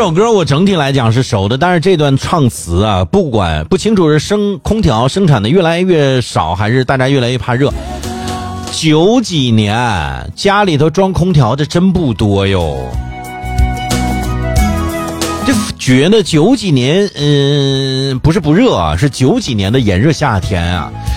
首歌我整体来讲是熟的，但是这段唱词啊，不清楚是空调生产的越来越少，还是大家越来越怕热。90几年家里头装空调的真不多哟。就觉得90几年，不是不热啊，是90几年的炎热夏天啊，